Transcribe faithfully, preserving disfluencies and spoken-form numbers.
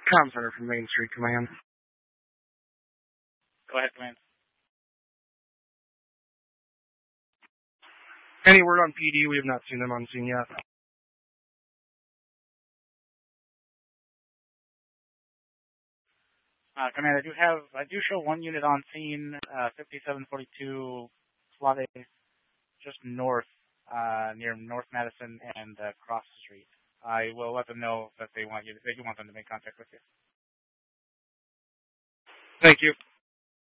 Com Center from Main Street Command. Go ahead, Command. Any word on P D? We have not seen them on scene yet. Uh, Command, I do have, I do show one unit on scene, uh, fifty-seven forty-two Slot A, just north, uh, near North Madison and uh, Cross Street. I will let them know that they want you, they do want them to make contact with you. Thank you.